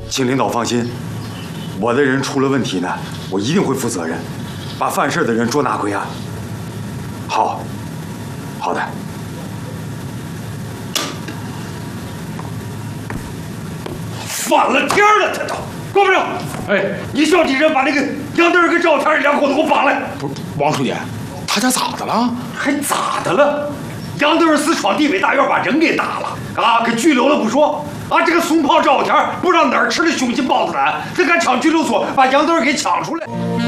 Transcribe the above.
请领导放心，我的人出了问题呢，我一定会负责任，把犯事的人捉拿归案。好，好的。翻了天了，这都！关部长， 哎， 你叫几人把那个杨德跟赵天两口子给我绑来。 不是，王书记，他家咋的了？ 还咋的了？杨德私闯地北大院，把人给打了啊！给拘留了不说啊，这个怂炮赵天不知道哪儿吃了雄心豹子胆，他敢抢拘留所，把杨德给抢出来。